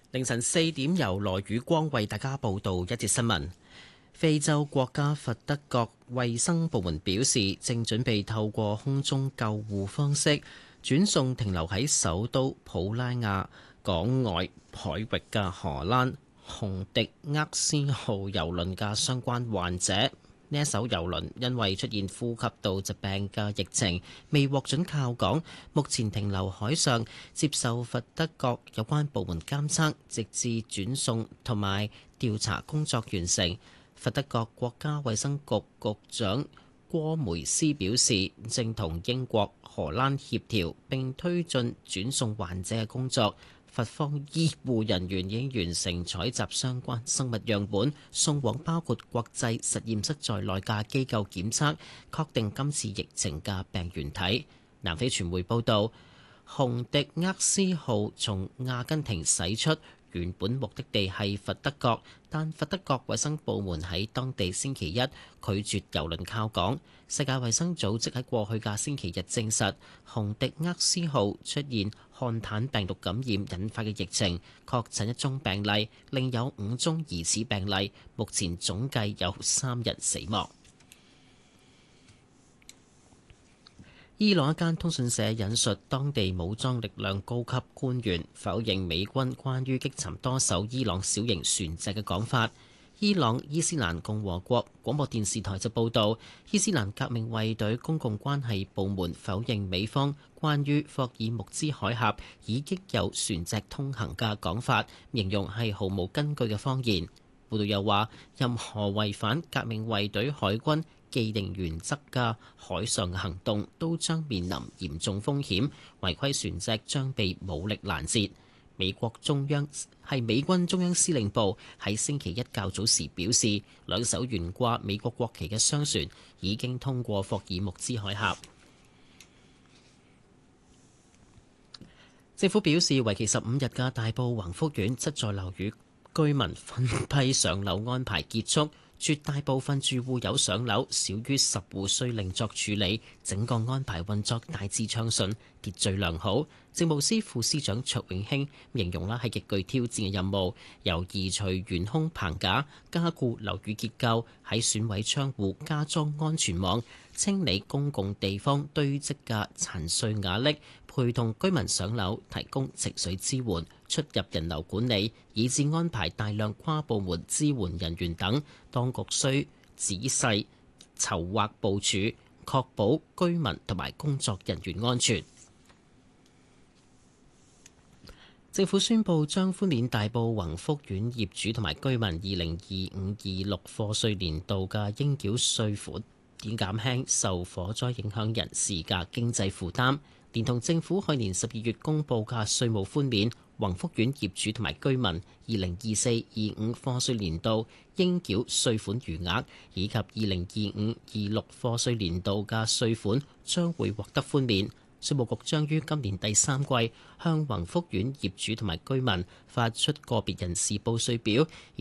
凌晨4點，由羅宇光為大家報道一節新聞。非洲國家佛得角衛生部門表示，正準備透過空中救護方式轉送停留喺首都普拉亞港外海域嘅荷蘭洪迪厄斯號郵輪嘅相關患者。呢一艘郵輪因為出現呼吸道疾病嘅疫情，未獲准靠港，目前停留海上，接受佛得角有關部門監測，直至轉送同埋調查工作完成。佛得角國家衛生局局長戈梅斯表示，正同英國、荷蘭協調並推進轉送患者嘅工作。佛方醫護人員已經完成採集相關生物樣本，送往包括國際實驗室在內嘅機構檢測，確定今次疫情嘅病原體。南非傳媒報導，洪迪厄斯號從阿根廷駛出，原本目的地係佛得角，但佛得角衛生部門喺當地星期一拒絕郵輪靠港。世界衛生組織喺過去嘅星期日證實，洪迪厄斯號出現漢坦病毒感染引發嘅疫情，確診1宗病例，另有5宗疑似病例，目前總計有3人死亡。伊朗一間通訊社引述當地武裝力量高級官員否認美軍關於擊沉多艘伊朗小型船隻嘅講法。伊朗伊斯蘭共和國廣播電視台就報導，伊斯蘭革命衛隊公共關係部門否認美方關於霍爾木茲海峽已經有船隻通行嘅講法，形容係毫無根據嘅謊言。報導又話，任何違反革命衛隊海軍既定原則嘅海上行動都將面臨嚴重風險，違規船隻將被武力攔截。美軍中央司令部喺星期一較早時表示，2艘懸掛美國國旗嘅商船已經通過霍爾木茲海峽。政府表示，為期15日嘅大埔宏福苑7座樓宇居民分批上樓安排結束，絕大部分住戶有上樓，少於10戶需另作處理。整個安排運作大致暢順，秩序良好。政務司副司長卓永興形容係極具挑戰嘅任務，由移除懸空棚架、加固樓宇結構、喺損毀窗戶加裝安全網、清理公共地方堆積嘅殘碎瓦礫，陪同居民上樓，提供情緒支援、出入人流管理，以至安排大量跨部門支援人員等，當局需仔細籌劃部署，確保居民同埋工作人員安全。政府宣布將寬免大埔宏福苑業主同埋居民2025-26課稅年度嘅應繳稅款，以減輕受火災影響人士嘅經濟負擔。連同政府去年12月公布嘅稅務寬免，宏福苑業主同埋居民2024-25課稅年度應繳稅款餘額，以及2025-26課稅年度嘅稅款將會獲得寬免。稅務局將於今年第3季向宏福苑業主同埋居民發出個別人士報稅表。